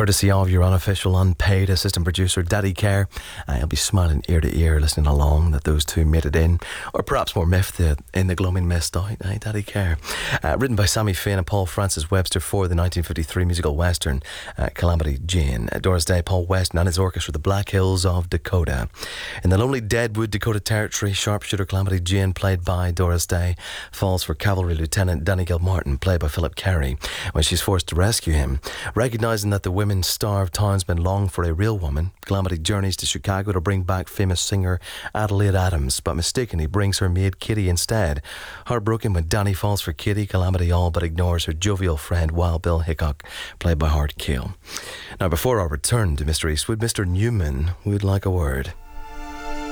courtesy of your unofficial, unpaid assistant producer, Daddy Care. He'll be smiling ear to ear, listening along that those two made it in. Or perhaps more miffed in the gloaming missed out. Daddy Care. Written by Sammy Finn and Paul Francis Webster for the 1953 musical western Calamity Jane. Doris Day, Paul Weston and his orchestra, the Black Hills of Dakota. In the lonely Deadwood, Dakota Territory, sharpshooter Calamity Jane, played by Doris Day, falls for Cavalry Lieutenant Danny Gilmartin, played by Philip Carey, when she's forced to rescue him. Recognising that the women-starved townsmen long for a real woman, Calamity journeys to Chicago to bring back famous singer Adelaide Adams, but mistakenly brings her maid Kitty instead. Heartbroken when Danny falls for Kitty, Calamity all but ignores her jovial friend Wild Bill Hickok, played by Hart Kale. Now, before our return to Mr. Eastwood, Mr. Newman would like a word.